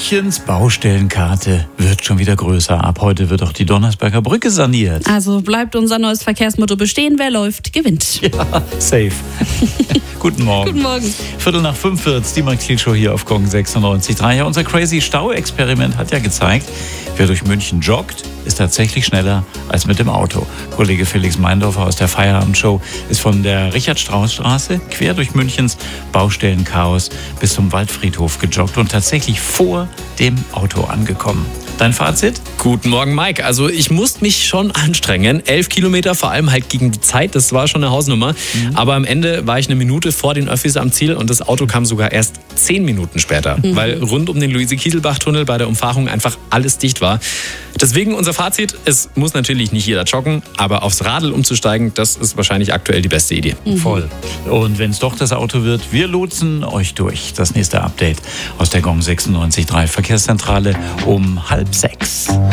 Münchens Baustellenkarte wird schon wieder größer. Ab heute wird auch die Donnersberger Brücke saniert. Also bleibt unser neues Verkehrsmotto bestehen: Wer läuft, gewinnt. Ja, safe. Guten Morgen. Guten Morgen. 4:45 wird's, die Max-Kiel-Show hier auf Gong 96.3. Ja, unser crazy Stau-Experiment hat ja gezeigt, wer durch München joggt, ist tatsächlich schneller als mit dem Auto. Kollege Felix Meindorfer aus der Feierabendshow ist von der Richard-Strauss-Straße quer durch Münchens Baustellenchaos bis zum Waldfriedhof gejoggt und tatsächlich vor dem Auto angekommen. Dein Fazit? Guten Morgen, Mike. Also ich musste mich schon anstrengen. 11 Kilometer, vor allem halt gegen die Zeit. Das war schon eine Hausnummer. Aber am Ende war ich eine Minute vor den Öffis am Ziel und das Auto kam sogar erst 10 Minuten später, weil rund um den Luise-Kieselbach-Tunnel bei der Umfahrung einfach alles dicht war. Deswegen unser Fazit: Es muss natürlich nicht jeder joggen, aber aufs Radl umzusteigen, das ist wahrscheinlich aktuell die beste Idee. Voll. Und wenn es doch das Auto wird, wir lotsen euch durch. Das nächste Update aus der Gong 96.3 Verkehrszentrale um 5:30.